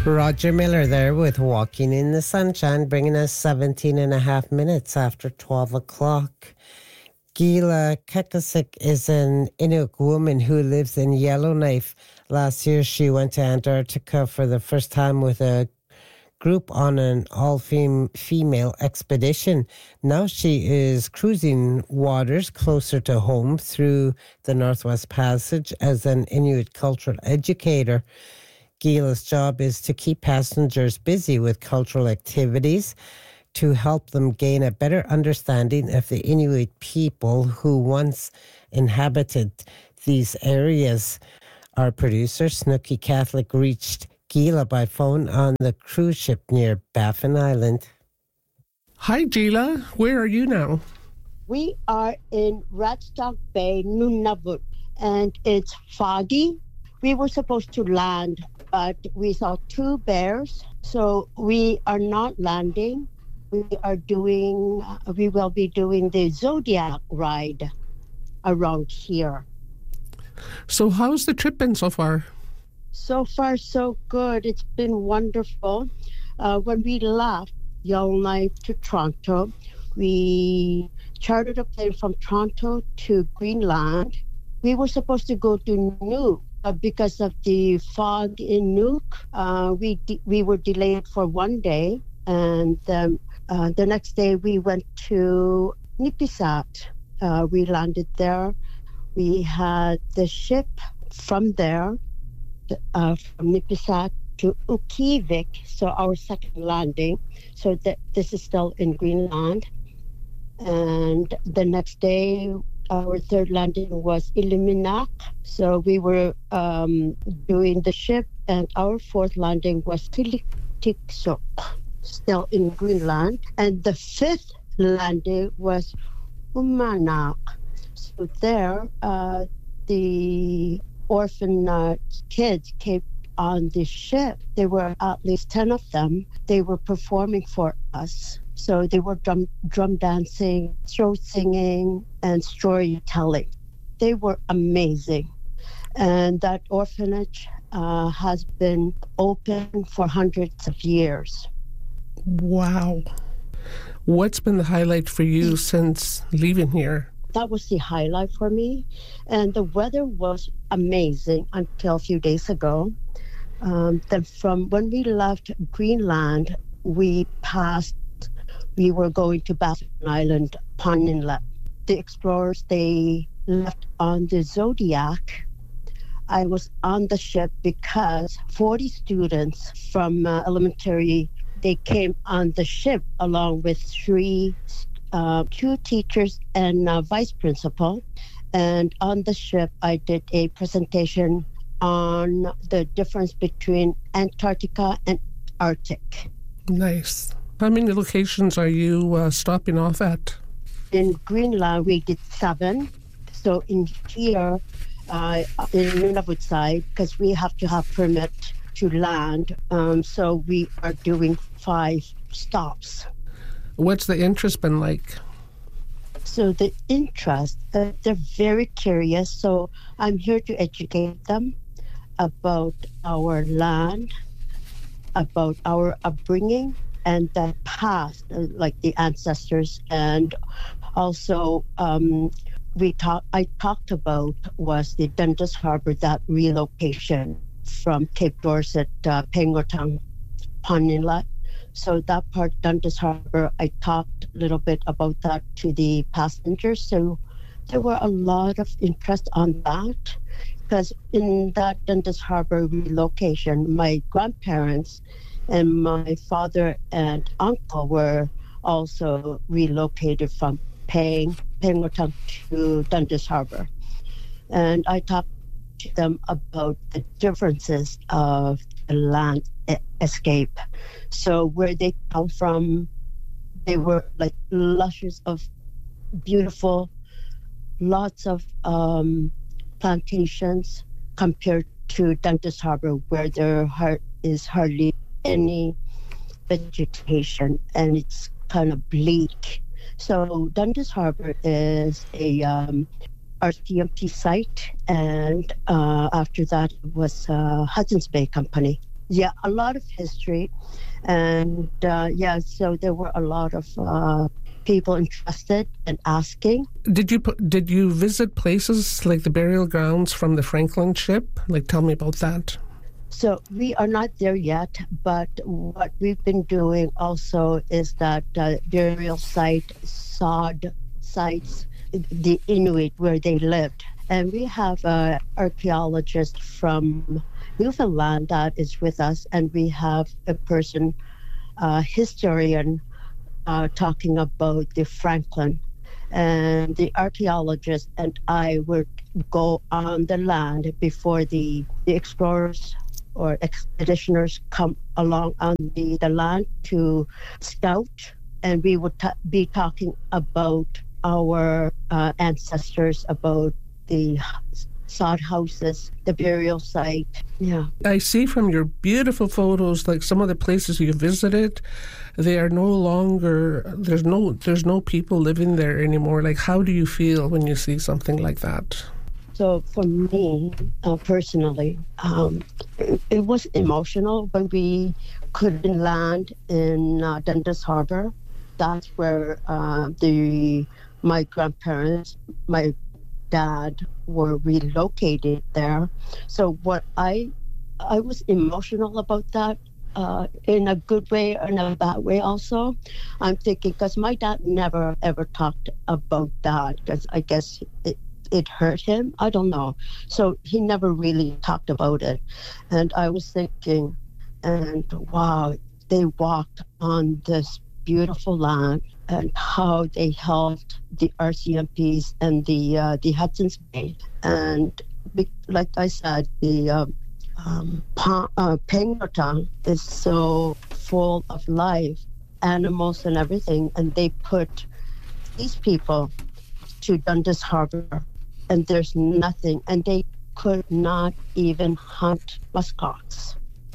Roger Miller there with Walking in the Sunshine, bringing us 17 and a half minutes after 12 o'clock. Gila Kekasik is an Inuk woman who lives in Yellowknife. Last year, she went to Antarctica for the first time with a group on an all-female expedition. Now she is cruising waters closer to home through the Northwest Passage as an Inuit cultural educator. Gila's job is to keep passengers busy with cultural activities to help them gain a better understanding of the Inuit people who once inhabited these areas. Our producer, Snooky Catholic, reached Gila by phone on the cruise ship near Baffin Island. Hi, Gila. Where are you now? We are in Radstock Bay, Nunavut, and it's foggy. We were supposed to land, but we saw two bears, so we are not landing. We will be doing the Zodiac ride around here. So how's the trip been so far? So far, so good. It's been wonderful. When we left Yellowknife to Toronto, we chartered a plane from Toronto to Greenland. We were supposed to go to Nuuk. Because of the fog in Nuuk, we were delayed for one day, and the next day we went to Nipisat. We landed there. We had the ship from there, from Nipisat to Ukivik, so our second landing. So this is still in Greenland. And the next day, our third landing was Ilimanak. So we were doing the ship, and our fourth landing was Tiliktiksuk, still in Greenland. And the fifth landing was Umanak. So there, the orphan kids came on the ship. There were at least 10 of them. They were performing for us. So they were drum dancing, throat singing, and storytelling. They were amazing. And that orphanage has been open for hundreds of years. Wow. What's been the highlight for you since leaving here? That was the highlight for me. And the weather was amazing until a few days ago. Then from when we left Greenland, we were going to Baffin Island, Pond Inlet. The explorers, they left on the Zodiac. I was on the ship because 40 students from elementary, they came on the ship along with two teachers and a vice principal. And on the ship, I did a presentation on the difference between Antarctica and Arctic. Nice. How many locations are you stopping off at? In Greenland, we did 7. So in here, in Nunavut side, because we have to have permit to land, so we are doing 5 stops. What's the interest been like? So the interest, they're very curious. So I'm here to educate them about our land, about our upbringing, and the past, like the ancestors. And also I talked about was the Dundas Harbor, that relocation from Cape Dorset, Penguitang, Pond Inlet. So that part, Dundas Harbor, I talked a little bit about that to the passengers. So there were a lot of interest on that, because in that Dundas Harbor relocation, my grandparents and my father and uncle were also relocated from Penguitang to Dundas Harbor. And I talked to them about the differences of the land escape. So where they come from, they were like luscious of beautiful, lots of plantations, compared to Dundas Harbor, where there is hardly any vegetation and it's kind of bleak. So Dundas Harbor is a RCMP site, and after that it was Hudson's Bay Company. Yeah, a lot of history. And so there were a lot of people interested and asking. Did you visit places like the burial grounds from the Franklin ship? Like, tell me about that. So we are not there yet, but what we've been doing also is that burial sod sites, the Inuit where they lived. And we have an archaeologist from Newfoundland that is with us, and we have a person, historian, talking about the Franklin. And the archaeologist and I would go on the land before the explorers or expeditioners come along on the land to scout. And we would be talking about our ancestors, about the sod houses, the burial site. Yeah. I see from your beautiful photos, like some of the places you visited, they are no longer, there's no people living there anymore. Like, how do you feel when you see something like that? So for me, personally, it was emotional when we couldn't land in Dundas Harbor. That's where my grandparents, my dad were relocated there. So what I was emotional about that, in a good way and a bad way also. I'm thinking, because my dad never ever talked about that, because I guess it hurt him. I don't know. So he never really talked about it. And I was thinking, and wow, they walked on this beautiful land, and how they helped the RCMPs and the Hudson's Bay. And like I said, the Penguin is so full of life, animals and everything, and they put these people to Dundas Harbor, and there's nothing, and they could not even hunt muskox.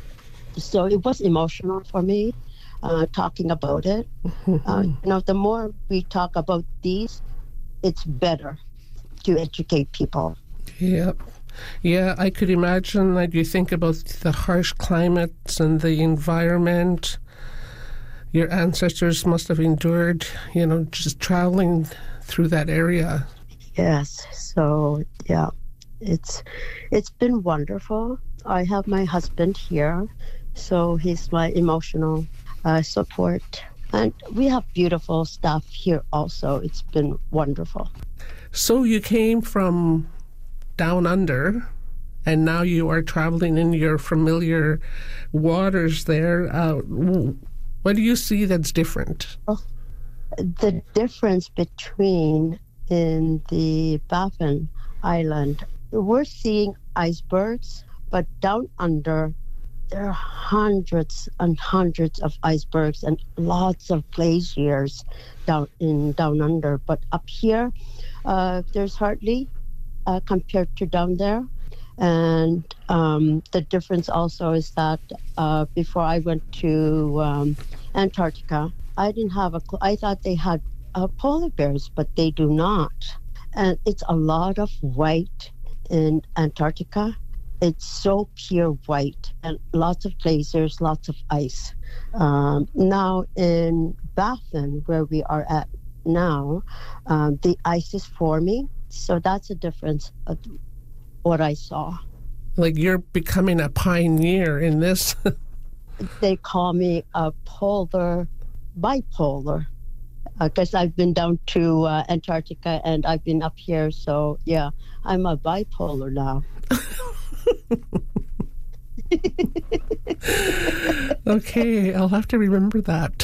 So it was emotional for me. Talking about it. The more we talk about these, it's better to educate people. Yep. Yeah, I could imagine that you think about the harsh climates and the environment your ancestors must have endured, just traveling through that area. Yes. So, yeah, it's been wonderful. I have my husband here, so he's my emotional support. And we have beautiful stuff here also. It's been wonderful. So you came from down under, and now you are traveling in your familiar waters there. What do you see that's different? Well, the difference between in the Baffin Island, we're seeing icebergs, but down under, there are hundreds and hundreds of icebergs and lots of glaciers down under. But up here, there's hardly compared to down there. And the difference also is that before I went to Antarctica, I didn't have a clue. I thought they had polar bears, but they do not. And it's a lot of white in Antarctica. It's so pure white, and lots of glaciers, lots of ice. Now in Baffin, where we are at now, the ice is forming. So that's a difference of what I saw. Like, you're becoming a pioneer in this. They call me a bipolar, because I've been down to Antarctica and I've been up here. So yeah, I'm a bipolar now. Okay, I'll have to remember that.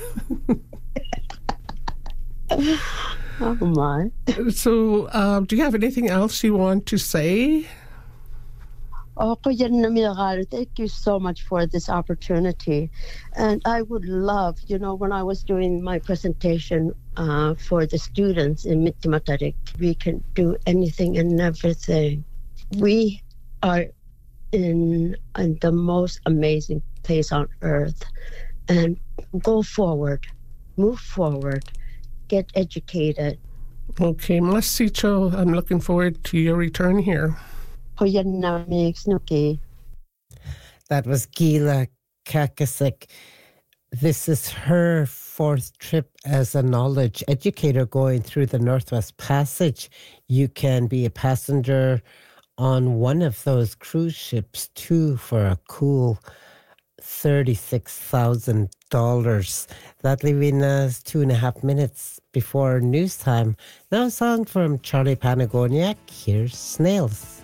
Oh my. So, do you have anything else you want to say? Oh, thank you so much for this opportunity. And I would love, when I was doing my presentation for the students in Mitimatalik, we can do anything and everything. We are in the most amazing place on earth. And go forward, move forward, get educated. Okay, Masicho, I'm looking forward to your return here. That That was Gila Kakasik. This is her fourth trip as a knowledge educator going through the Northwest Passage. You can be a passenger on one of those cruise ships too for a cool $36,000. That leaving us 2.5 minutes before news time. Now a song from Charlie Panagoniak. Here's Snails.